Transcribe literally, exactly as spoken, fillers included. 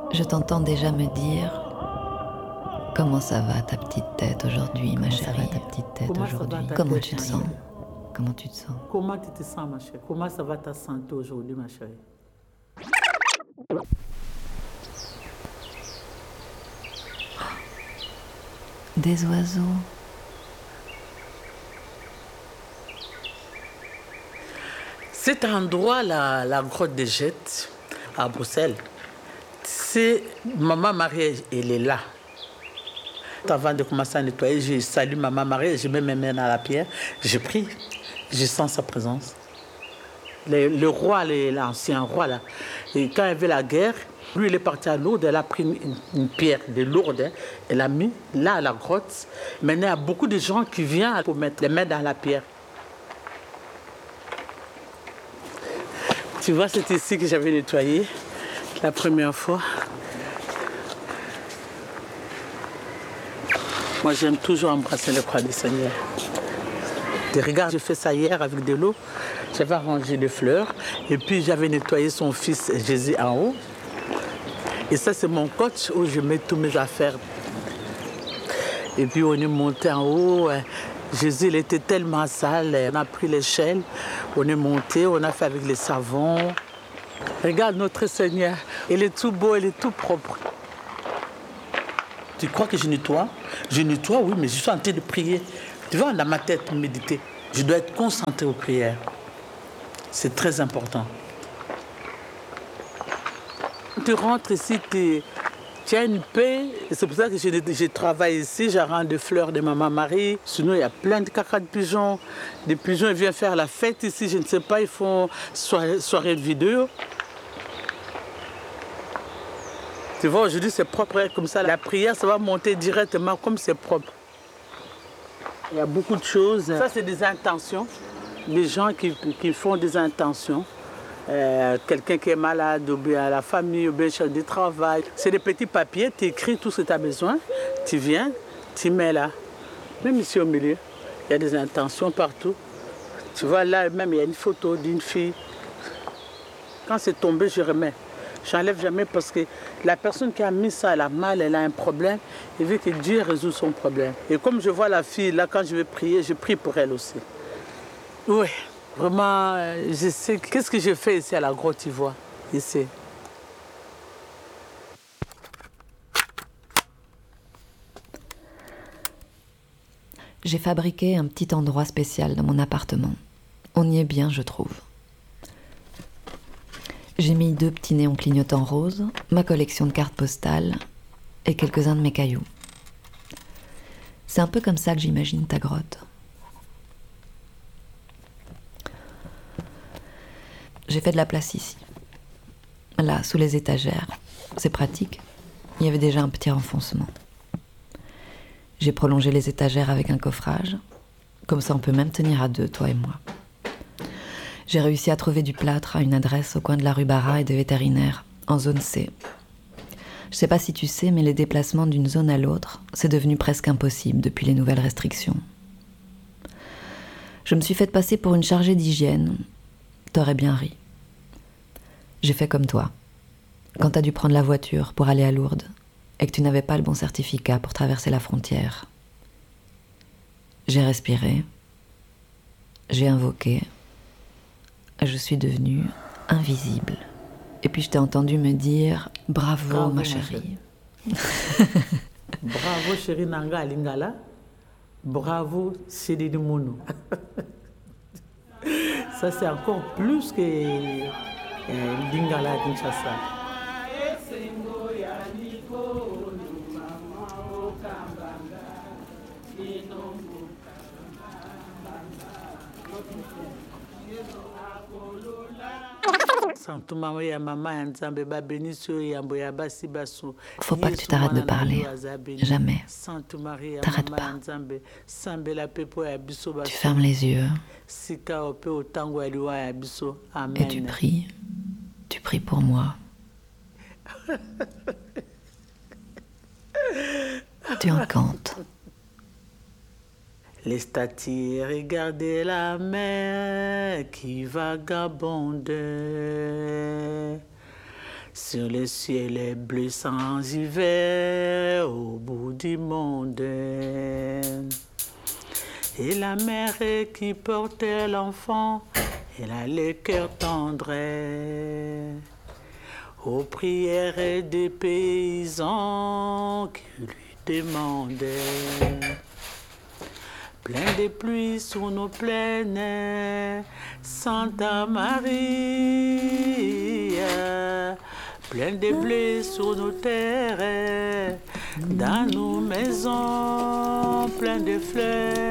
Je t'entends déjà me dire comment ça va ta petite tête aujourd'hui, ma chérie. Comment ça va ta petite tête Comment ça va aujourd'hui? ta Comment tête, tu te ma sens? chérie? Comment tu te sens? Comment tu te sens, ma chérie? Comment ça va ta santé aujourd'hui, ma chérie? Des oiseaux. Cet endroit, la, la grotte des Jettes, à Bruxelles, c'est Maman Marie, elle est là. Avant de commencer à nettoyer, je salue Maman Marie, je mets mes mains dans la pierre, je prie, je sens sa présence. Le, le roi, l'ancien roi, là, et quand il y avait la guerre, lui, il est parti à Lourdes, elle a pris une, une pierre de Lourdes, hein, elle l'a mis là à la grotte. Maintenant, il y a beaucoup de gens qui viennent pour mettre les mains dans la pierre. Tu vois, c'est ici que j'avais nettoyé la première fois. Moi, j'aime toujours embrasser le croix du Seigneur. Et regarde, j'ai fait ça hier avec de l'eau. J'avais arrangé des fleurs et puis j'avais nettoyé son fils Jésus en haut. Et ça, c'est mon coach où je mets toutes mes affaires. Et puis on est monté en haut. Jésus, il était tellement sale. On a pris l'échelle, on est monté, on a fait avec les savons. Regarde notre Seigneur, il est tout beau, il est tout propre. Tu crois que je nettoie? Je nettoie, oui, mais je suis en train de prier. Tu vois, dans ma tête, méditer. Je dois être concentré aux prières. C'est très important. Tu rentres ici, tu, tu as une paix. C'est pour ça que je, je travaille ici, j'arrange des fleurs de Maman Marie. Sinon, il y a plein de caca de pigeons. Des pigeons, ils viennent faire la fête ici, je ne sais pas, ils font soirée, soirée de vidéo. Tu vois, aujourd'hui, c'est propre comme ça. La prière, ça va monter directement comme c'est propre. Il y a beaucoup de choses. Ça, c'est des intentions. Des gens qui, qui font des intentions. Euh, quelqu'un qui est malade, ou bien la famille, ou bien chef de travail. C'est des petits papiers, tu écris tout ce que tu as besoin. Tu viens, tu mets là. Même ici au milieu, il y a des intentions partout. Tu vois, là même, il y a une photo d'une fille. Quand c'est tombé, je remets. J'enlève jamais parce que la personne qui a mis ça, elle a mal, elle a un problème. Elle veut que Dieu résout son problème. Et comme je vois la fille, là, quand je vais prier, je prie pour elle aussi. Oui, vraiment, je sais. Qu'est-ce que je fais ici à la grotte Ivoire, ici? J'ai fabriqué un petit endroit spécial dans mon appartement. On y est bien, je trouve. J'ai mis deux petits néons clignotants roses, ma collection de cartes postales et quelques-uns de mes cailloux. C'est un peu comme ça que j'imagine ta grotte. J'ai fait de la place ici. Là, sous les étagères. C'est pratique. Il y avait déjà un petit renfoncement. J'ai prolongé les étagères avec un coffrage. Comme ça, on peut même tenir à deux, toi et moi. J'ai réussi à trouver du plâtre à une adresse au coin de la rue Barra et des vétérinaires, en zone C. Je sais pas si tu sais, mais les déplacements d'une zone à l'autre, c'est devenu presque impossible depuis les nouvelles restrictions. Je me suis faite passer pour une chargée d'hygiène. T'aurais bien ri. J'ai fait comme toi. Quand t'as dû prendre la voiture pour aller à Lourdes et que tu n'avais pas le bon certificat pour traverser la frontière. J'ai respiré. J'ai invoqué. Je suis devenue invisible. Et puis je t'ai entendu me dire « Bravo, Bravo ma chérie ». Bravo chérie Nanga Lingala. Bravo chérie du Mounou. Ça c'est encore plus que euh, Lingala Kinshasa. Faut pas que tu t'arrêtes de parler. Jamais. T'arrêtes pas. Tu fermes les yeux. Et tu pries. Tu pries pour moi. Tu encantes. Les statues, regardez la mer qui vagabonde Sur le ciel est bleu sans hiver, au bout du monde. Et la mère qui portait l'enfant, elle a le cœur tendre. Aux prières des paysans qui lui demandaient. Plein de pluie sur nos plaines, Santa Maria. Plein de blé sur nos terres, dans nos maisons, plein de fleurs.